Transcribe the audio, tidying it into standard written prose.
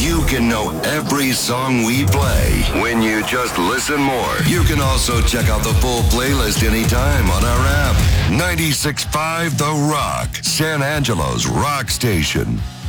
You can know every song we play when you just listen more. You can also check out the full playlist anytime on our app. 96.5 The Rock, San Angelo's rock station.